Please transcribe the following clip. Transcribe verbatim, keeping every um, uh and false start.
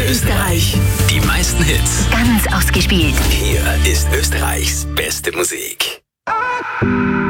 Österreich. Die meisten Hits. Ganz ausgespielt. Hier ist Österreichs beste Musik.